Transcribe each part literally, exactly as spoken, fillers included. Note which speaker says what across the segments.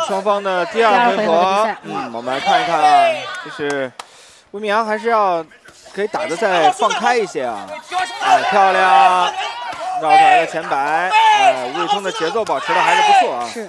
Speaker 1: 双方的第二回合，嗯，我们来看一看啊，就是魏明阳还是要可以打得再放开一些啊，哎，漂亮，绕出来的前摆，哎，吴宇通的节奏保持的还是不错啊。
Speaker 2: 是。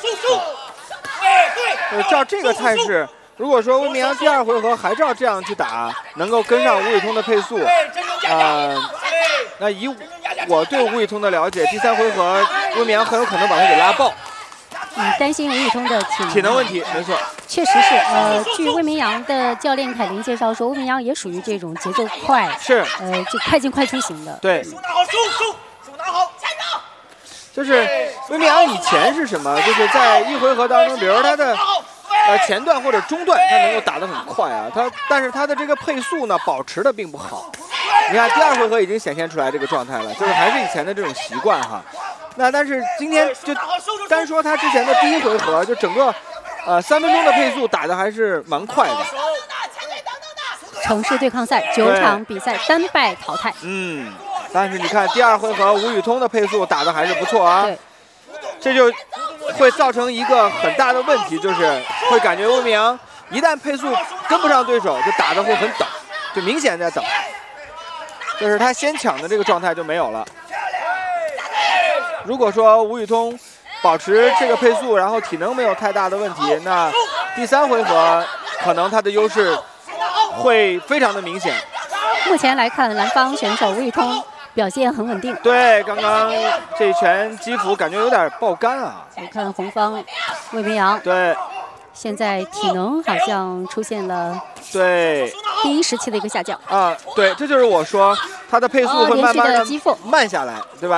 Speaker 1: 呃，照这个态势，如果说魏明阳第二回合还照这样去打，能够跟上吴宇通的配速，呃，那以我对吴宇通的了解，第三回合魏明阳很有可能把他给拉爆。
Speaker 2: 嗯，担心吴宇通的体能
Speaker 1: 体能问题，没错，
Speaker 2: 确实是。呃，据魏明阳的教练凯林介绍说，魏明阳也属于这种节奏快，
Speaker 1: 是，
Speaker 2: 呃，就快进快出型的。
Speaker 1: 对。
Speaker 3: 手拿好，手手手拿好，站住！
Speaker 1: 就是魏明阳以前是什么？就是在一回合当中，比如他的呃前段或者中段，他能够打得很快啊，他但是他的这个配速呢，保持的并不好。你看第二回合已经显现出来这个状态了，就是还是以前的这种习惯哈。那但是今天就单说他之前的第一回合，就整个呃三分钟的配速打的还是蛮快的。
Speaker 2: 城市对抗赛九场比赛单败淘汰。
Speaker 1: 嗯，但是你看第二回合吴宇通的配速打的还是不错啊。
Speaker 2: 对，
Speaker 1: 这就会造成一个很大的问题，就是会感觉魏明阳一旦配速跟不上对手，就打的会很等，就明显在等，就是他先抢的这个状态就没有了。如果说吴宇通保持这个配速，然后体能没有太大的问题，那第三回合可能他的优势会非常的明显。
Speaker 2: 目前来看，蓝方选手吴宇通表现很稳定。
Speaker 1: 对，刚刚这一拳击服感觉有点爆肝啊。
Speaker 2: 我看红方魏明阳，
Speaker 1: 对，
Speaker 2: 现在体能好像出现了
Speaker 1: 对
Speaker 2: 第一时期的一个下降
Speaker 1: 啊，对，这就是我说他的配速会慢慢的
Speaker 2: 击负
Speaker 1: 慢下来，对吧？